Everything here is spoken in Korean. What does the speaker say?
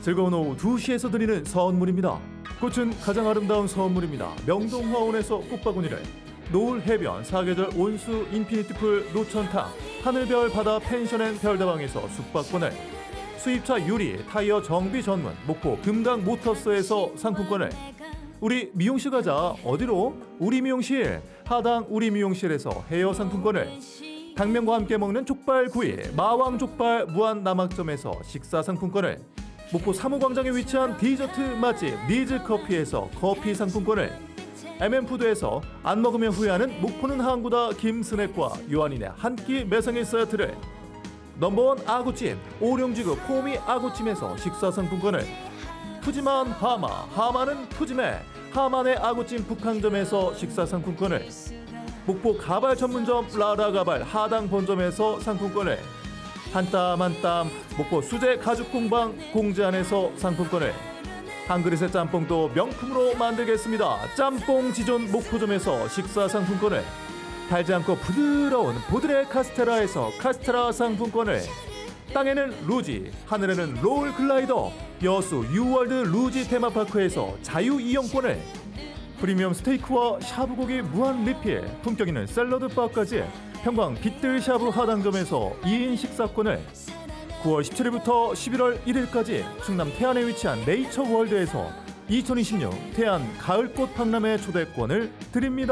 즐거운 오후 2시에서 드리는 선물입니다. 꽃은 가장 아름다운 선물입니다. 명동화원에서 꽃바구니를, 노을 해변 사계절 온수 인피니트풀 노천탕, 하늘별 바다 펜션앤 별다방에서 숙박권을, 수입차 유리 타이어 정비 전문 목포 금강 모터스에서 상품권을, 우리 미용실 가자. 어디로? 우리 미용실. 하당 우리 미용실에서 헤어 상품권을, 당면과 함께 먹는 족발 구이 마왕 족발 무한 남학점에서 식사 상품권을, 목포 사무광장에 위치한 디저트 맛집 니즈커피에서 커피 상품권을, MM푸드에서 안 먹으면 후회하는 목포는 항구다 김스낵과 요한인의 한 끼 매상의 세트를, 넘버원 아구찜 오룡지구 포미 아구찜에서 식사 상품권을, 푸짐한 하마는 푸짐해 하만의 아구찜 북항점에서 식사 상품권을, 목포 가발 전문점 라라가발 하당 본점에서 상품권을, 한 땀 한 땀 목포 수제 가죽 공방 공지안에서 상품권을, 한 그릇의 짬뽕도 명품으로 만들겠습니다. 짬뽕 지존 목포점에서 식사 상품권을, 달지 않고 부드러운 보드레 카스테라에서 카스테라 상품권을, 땅에는 루지 하늘에는 롤 글라이더 여수 유월드 루지 테마파크에서 자유 이용권을, 프리미엄 스테이크와 샤브고기 무한 리필 품격 있는 샐러드 바까지 평광 빗들 샤브 하당점에서 2인 식사권을, 9월 17일부터 11월 1일까지 충남 태안에 위치한 네이처 월드에서 2026 태안 가을꽃 박람회 초대권을 드립니다.